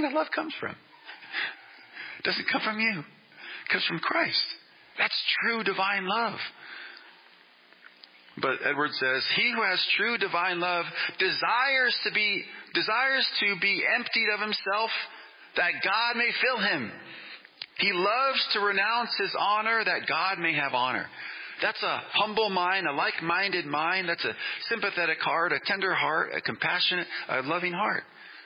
that love comes from. It doesn't come from you. It comes from Christ. That's true divine love. But Edwards says, he who has true divine love desires to be emptied of himself, that God may fill him. He loves to renounce his honor, that God may have honor. That's a humble mind, a like-minded mind. That's a sympathetic heart, a tender heart, a compassionate, a loving heart.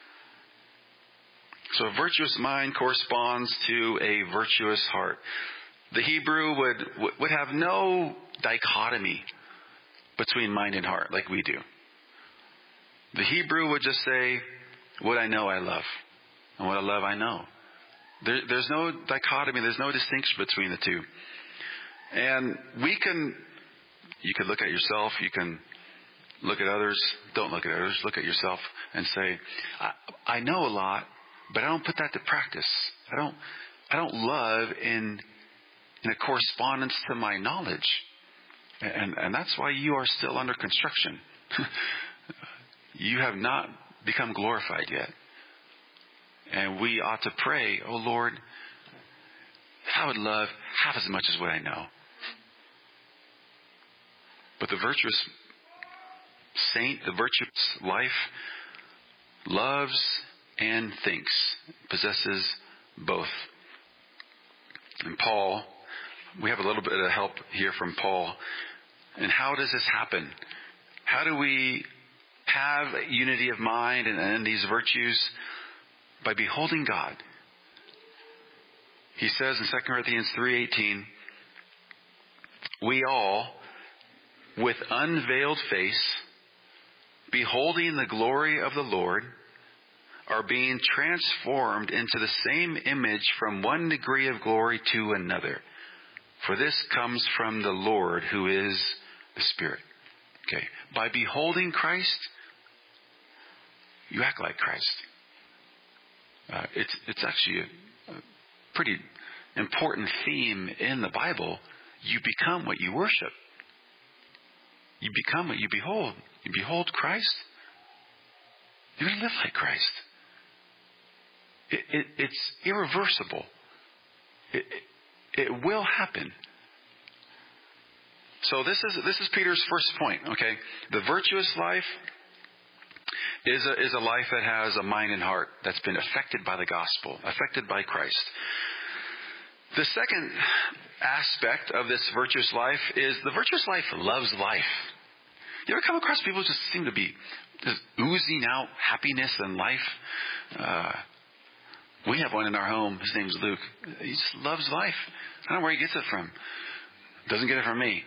So a virtuous mind corresponds to a virtuous heart. The Hebrew would have no dichotomy between mind and heart like we do. The Hebrew would just say, what I know I love, and what I love I know. There's no dichotomy, there's no distinction between the two. And you can look at yourself, you can look at others, don't look at others, look at yourself and say, I know a lot, but I don't put that to practice. I don't love in a correspondence to my knowledge. And that's why you are still under construction. You have not become glorified yet. And we ought to pray, oh Lord, I would love half as much as what I know. But the virtuous saint, the virtuous life, loves and thinks, possesses both. And Paul, we have a little bit of help here from Paul. And how does this happen? How do we have unity of mind and these virtues? By beholding God. He says in 2 Corinthians 3:18, we all, with unveiled face, beholding the glory of the Lord, are being transformed into the same image from one degree of glory to another. For this comes from the Lord, who is the Spirit. Okay. By beholding Christ, you act like Christ. It's actually a pretty important theme in the Bible. You become what you worship. You become what you behold. You behold Christ, you're going to live like Christ. It's irreversible. It will happen. So this is Peter's first point. Okay, the virtuous life is a life that has a mind and heart that's been affected by the gospel, affected by Christ. The second aspect of this virtuous life is the virtuous life loves life. You ever come across people who just seem to be just oozing out happiness and life? We have one in our home. His name's Luke. He just loves life. I don't know where he gets it from. Doesn't get it from me.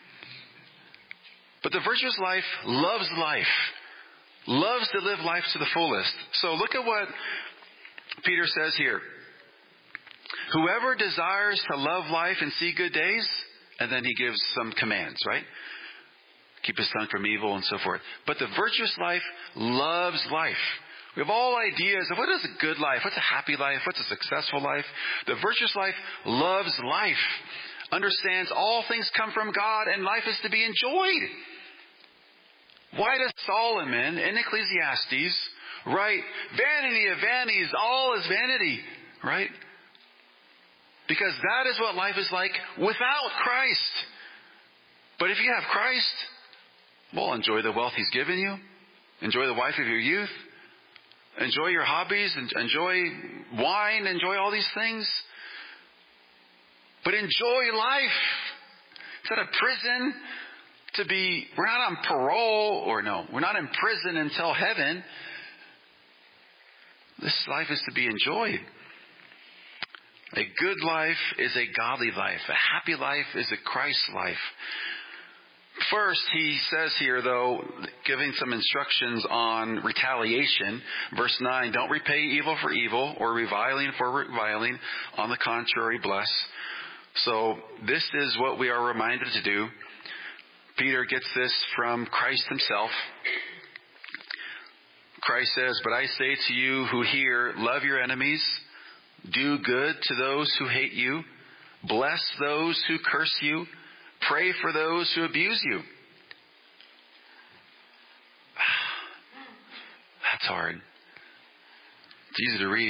But the virtuous life loves life. Loves to live life to the fullest. So look at what Peter says here. Whoever desires to love life and see good days, and then he gives some commands, right? Keep his tongue from evil and so forth. But the virtuous life loves life. We have all ideas of what is a good life, what's a happy life, what's a successful life. The virtuous life loves life, understands all things come from God and life is to be enjoyed. Why does Solomon in Ecclesiastes write, vanity of vanities, all is vanity, right? Because that is what life is like without Christ. But if you have Christ, well, enjoy the wealth He's given you. Enjoy the wife of your youth. Enjoy your hobbies. Enjoy wine. Enjoy all these things. But enjoy life. It's not a prison we're not on parole, we're not in prison until heaven. This life is to be enjoyed. A good life is a godly life. A happy life is a Christ life. First, he says here, though, giving some instructions on retaliation. Verse 9, don't repay evil for evil or reviling for reviling. On the contrary, bless. So this is what we are reminded to do. Peter gets this from Christ himself. Christ says, but I say to you who hear, love your enemies, do good to those who hate you, bless those who curse you, pray for those who abuse you. That's hard. It's easy to read.